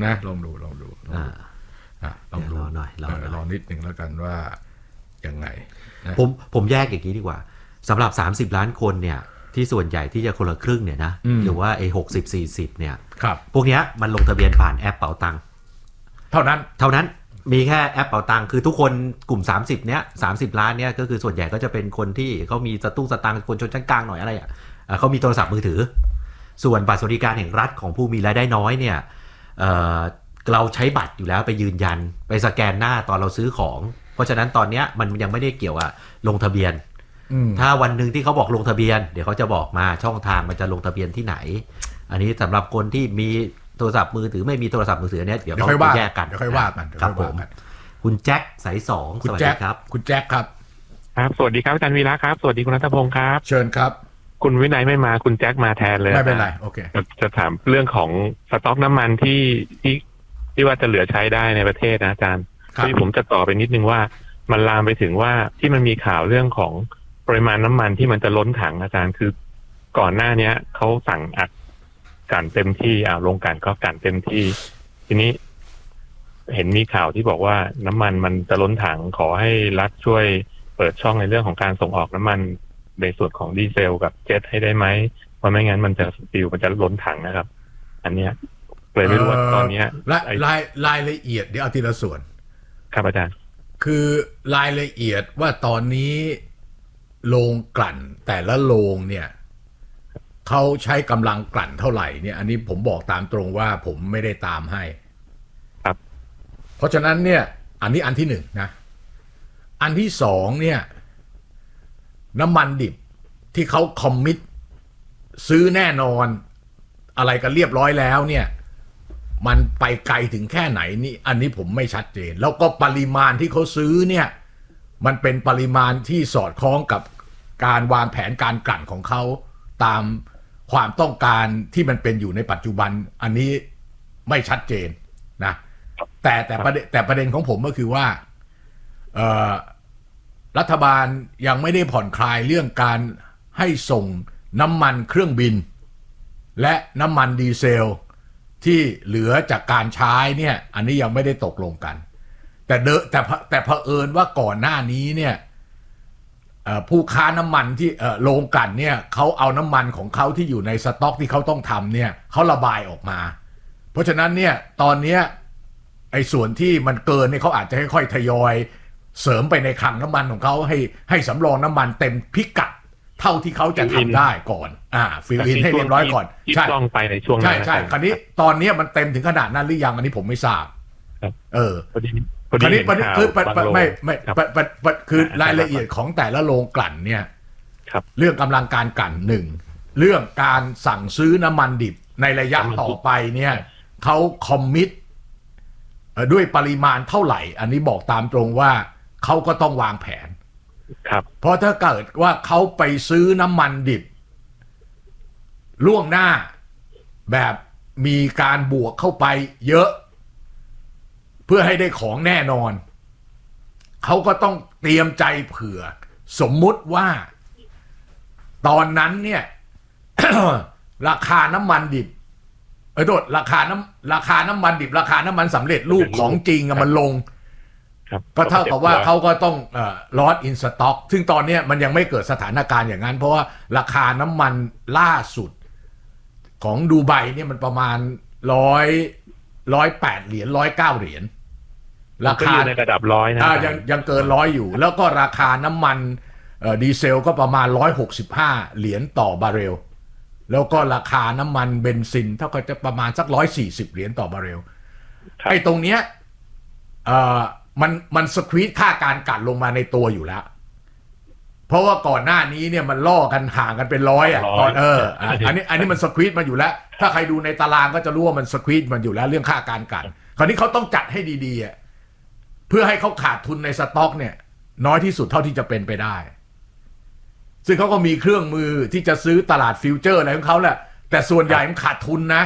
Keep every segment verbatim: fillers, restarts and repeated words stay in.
นะลองดูลองดูลองดูอ่าลองดูหน่อยลองนิดนึงแล้วกันว่ายังไงผมผมแยกอย่างนี้ดีกว่าสำหรับสามสิบล้านคนเนี่ยที่ส่วนใหญ่ที่จะคนละครึ่งเนี่ยนะหรือว่าไอ้หกสิบ สี่สิบเนี่ยพวกเนี้ยมันลงทะเบียนผ่านแอปเป๋าตังค์เท่านั้นเท่านั้นมีแค่แอปเป๋าตังค์คือทุกคนกลุ่มสามสิบเนี้ยสามสิบล้านเนี้ยก็คือส่วนใหญ่ก็จะเป็นคนที่เขามีสตุ้งสตางค์คนชนชั้นกลางหน่อยอะไรอ่ะเขามีโทรศัพท์มือถือส่วนบัตรสวัสดิการแห่งรัฐของผู้มีรายได้น้อยเนี่ยเอ่อเราใช้บัตรอยู่แล้วไปยืนยันไปสแกนหน้าตอนเราซื้อของเพราะฉะนั้นตอนนี้มันยังไม่ได้เกี่ยวกับลงทะเบียนถ้าวันหนึ่งที่เขาบอกลงทะเบียนเดี๋ยวเขาจะบอกมาช่องทางมันจะลงทะเบียนที่ไหนอันนี้สำหรับคนที่มีโทรศัพท์มือถือไม่มีโทรศัพท์มือถือเนี่ยเดี๋ยวเราจะแยกกันเดี๋ยวค่อยว่ากันครับผมคุณแจ็คสายสองสวัสดีครับคุณแจ็คครับครับสวัสดีครับอาจารย์วีระครับสวัสดีคุณณัฐพงศ์ครับเชิญครับคุณวินัยไม่มาคุณแจ็คมาแทนเลยไม่เป็นไรโอเคจะถามเรื่องของสต็อกน้ำมันที่ที่ที่ว่าจะเหลือใช้ได้ในประเทศนะอาจารย์ที่ผมจะต่อไปนิดนึงว่ามันลามไปถึงว่าที่มันมีข่าวเรื่องของปริมาณน้ำมันที่มันจะล้นถังอาจารย์คือก่อนหน้านี้เขาสั่งอัดกันเต็มที่อ่าโรงกลั่นก็กันเต็มที่ทีนี้เห็นมีข่าวที่บอกว่าน้ำมันมันจะล้นถังขอให้รัฐช่วยเปิดช่องในเรื่องของการส่งออกน้ำมันในส่วนของดีเซลกับเจ็ตให้ได้ไหมเพราะไม่งั้นมันจะสปิลมันจะล้นถังนะครับอันเนี้ยเลยไม่รู้ว่าตอนนี้รายรายละเอียดเดี๋ยวเอาทีละส่วนครับอาจารย์คือรายละเอียดว่าตอนนี้โรงกลั่นแต่ละโรงเนี่ยเขาใช้กำลังกลั่นเท่าไหร่เนี่ยอันนี้ผมบอกตามตรงว่าผมไม่ได้ตามให้ครับเพราะฉะนั้นเนี่ยอันนี้อันที่หนึ่งนะอันที่สองเนี่ยน้ำมันดิบที่เขาคอมมิตซื้อแน่นอนอะไรกันเรียบร้อยแล้วเนี่ยมันไปไกลถึงแค่ไหนนี่อันนี้ผมไม่ชัดเจนแล้วก็ปริมาณที่เขาซื้อเนี่ยมันเป็นปริมาณที่สอดคล้องกับการวางแผนการกลั่นของเขาตามความต้องการที่มันเป็นอยู่ในปัจจุบันอันนี้ไม่ชัดเจนนะแต่แต่ประเด็นแต่ประเด็นของผมก็คือว่าเอ่อรัฐบาลยังไม่ได้ผ่อนคลายเรื่องการให้ส่งน้ำมันเครื่องบินและน้ำมันดีเซลที่เหลือจากการใช้เนี่ยอันนี้ยังไม่ได้ตกลงกันแต่เดแต่แต่เผอิญว่าก่อนหน้านี้เนี่ยผู้ค้าน้ำมันที่โรงกลั่นเนี่ยเขาเอาน้ำมันของเขาที่อยู่ในสต็อกที่เขาต้องทำเนี่ยเขาระบายออกมาเพราะฉะนั้นเนี่ยตอนนี้ไอ้ส่วนที่มันเกินเนี่ยเขาอาจจะค่อยๆทยอยเสริมไปในคลังน้ำมันของเขาให้ให้สำรองน้ำมันเต็มพิกัดเท่าที่เขาจะทำได้ก่อนอ่าฟิลอินให้เรียบร้อยก่อนใช่ต้องไปในช่วงนั้นใช่ใช่คราวนี้ตอนนี้มันเต็มถึงขนาดนั้นหรือยังอันนี้ผมไม่ทราบเออคราวนี้คือไม่ไม่คือรายละเอียดของแต่ละโรงกลั่นเนี่ยเรื่องกำลังการกลั่นหนึ่งเรื่องการสั่งซื้อน้ำมันดิบในระยะต่อไปเนี่ยเขาคอมมิตด้วยปริมาณเท่าไหร่อันนี้บอกตามตรงว่าเขาก็ต้องวางแผนครับเพราะถ้าเกิดว่าเขาไปซื้อน้ำมันดิบล่วงหน้าแบบมีการบวกเข้าไปเยอะเพื่อให้ได้ของแน่นอนเขาก็ต้องเตรียมใจเผื่อสมมุติว่าตอนนั้นเนี่ย ราคาน้ำมันดิบเออโทษราคาน้ำราคาน้ำมันดิบราคาน้ำมันสำเร็จรูปของจริงมันลงก็เท่ากับว่าเขาก็ต้องเอ่อลอสอินสต็อกซึ่งตอนนี้มันยังไม่เกิดสถานการณ์อย่างนั้นเพราะว่าราคาน้ำมันล่าสุดของดูไบเนี่ยมันประมาณร้อยร้อยแปดเหรียญร้อยเก้าเหรียญราคาในระดับร้อยนะอ่ายังยังเกินร้อยอยู่แล้วก็ราคาน้ำมันเอ่อดีเซลก็ประมาณร้อยหกสิบห้าเหรียญต่อบาร์เรลแล้วก็ราคาน้ำมันเบนซินเท่ากับจะประมาณสักร้อยสี่สิบเหรียญต่อบาร์เรลไอ้ตรงเนี้ยเอ่อมันมันสควีซค่าการกลั่นลงมาในตัวอยู่แล้วเพราะว่าก่อนหน้านี้เนี่ยมันล่อกันห่างกันเป็นร้อยอ่ะตอนเอออันนี้อันนี้มันสควีซมาอยู่แล้วถ้าใครดูในตารางก็จะรู้ว่ามันสควีซมันอยู่แล้วเรื่องค่าการกลั่นคราวนี้เขาต้องจัดให้ดีๆอ่ะเพื่อให้เขาขาดทุนในสต็อกเนี่ยน้อยที่สุดเท่าที่จะเป็นไปได้ซึ่งเขาก็มีเครื่องมือที่จะซื้อตลาดฟิวเจอร์อะไรของเขาแหละแต่ส่วนใหญ่มันขาดทุนนะ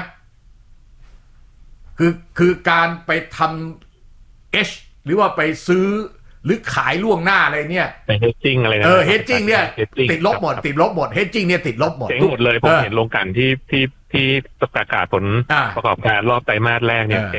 คือคือการไปทำ H หรือว่าไปซื้อหรือขายล่วงหน้าอะไรเนี่ยแต่ hedging อะไรนะเออ hedging เนี่ยติดลบหมดติดลบหมด hedging เนี่ยติดลบหมดเจ๊งหมดเลยผมเห็นโรงกลั่นที่ที่ที่ประกาศผลประกอบการรอบไตรมาสแรกเนี่ย